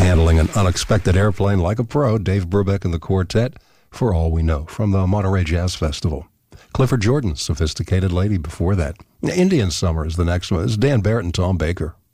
handling an unexpected airplane like a pro, Dave Brubeck and the Quartet, For All We Know, from the Monterey Jazz Festival. Clifford Jordan, Sophisticated Lady, before that. Indian Summer is the next one. It's Dan Barrett and Tom Baker.